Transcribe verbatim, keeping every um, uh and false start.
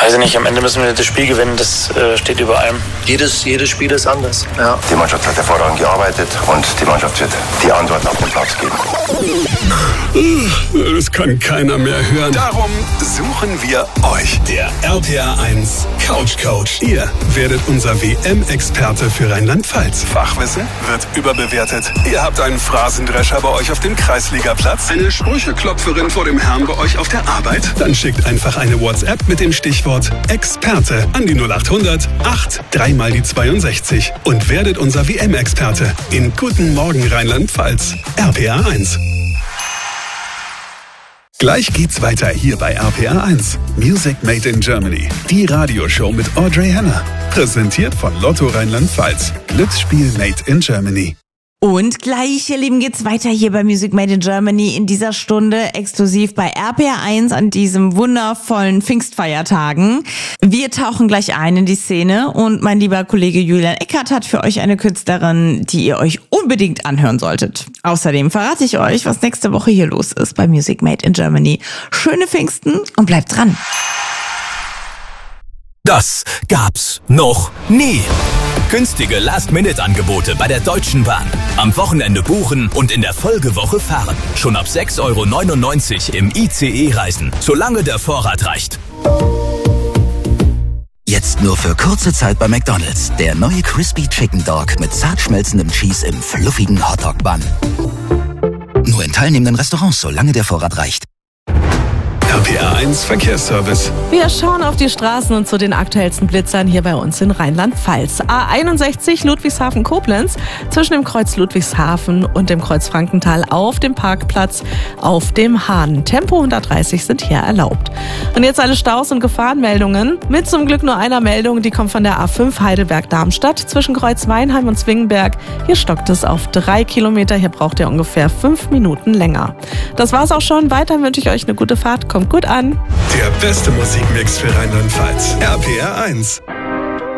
weiß ich nicht, am Ende müssen wir das Spiel gewinnen, das äh, steht über allem. Jedes, jedes Spiel ist anders. Ja. Die Mannschaft hat hervorragend gearbeitet und die Mannschaft wird die Antworten auf den Platz geben. Das kann keiner mehr hören. Darum suchen wir euch. Der R P R eins Couch Coach. Ihr werdet unser W M-Experte für Rheinland-Pfalz. Fachwissen wird überbewertet. Ihr habt einen Phrasendrescher bei euch auf dem Kreisligaplatz. Eine Sprücheklopferin vor dem Herrn bei euch auf der Arbeit. Dann schickt einfach eine WhatsApp mit dem Stichwort Experte an die null achthundert acht drei mal die zweiundsechzig und werdet unser W M-Experte in Guten Morgen Rheinland-Pfalz. R P R eins. Gleich geht's weiter hier bei R P R eins. Music Made in Germany. Die Radioshow mit Audrey Henner. Präsentiert von Lotto Rheinland-Pfalz. Glücksspiel Made in Germany. Und gleich, ihr Lieben, geht's weiter hier bei Music Made in Germany in dieser Stunde exklusiv bei R P R eins an diesem wundervollen Pfingstfeiertagen. Wir tauchen gleich ein in die Szene und mein lieber Kollege Julian Eckert hat für euch eine Künstlerin, die ihr euch unbedingt anhören solltet. Außerdem verrate ich euch, was nächste Woche hier los ist bei Music Made in Germany. Schöne Pfingsten und bleibt dran. Das gab's noch nie. Günstige Last-Minute-Angebote bei der Deutschen Bahn. Am Wochenende buchen und in der Folgewoche fahren. Schon ab sechs Euro neunundneunzig im I C E-Reisen, solange der Vorrat reicht. Jetzt nur für kurze Zeit bei McDonald's. Der neue Crispy Chicken Dog mit zart schmelzendem Cheese im fluffigen Hotdog-Bun. Nur in teilnehmenden Restaurants, solange der Vorrat reicht. R P R eins Verkehrsservice. Wir schauen auf die Straßen und zu den aktuellsten Blitzern hier bei uns in Rheinland-Pfalz. A einundsechzig Ludwigshafen-Koblenz zwischen dem Kreuz Ludwigshafen und dem Kreuz Frankenthal auf dem Parkplatz auf dem Hahn. Tempo hundertdreißig sind hier erlaubt. Und jetzt alle Staus und Gefahrenmeldungen. Mit zum Glück nur einer Meldung, die kommt von der A fünf Heidelberg-Darmstadt zwischen Kreuz Weinheim und Zwingenberg. Hier stockt es auf drei Kilometer. Hier braucht ihr ungefähr fünf Minuten länger. Das war's auch schon. Weiter wünsche ich euch eine gute Fahrt. Kommt gut an. Der beste Musikmix für Rheinland-Pfalz. R P R eins.